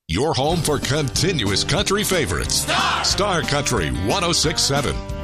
Your home for continuous country favorites. Star Country 106.7.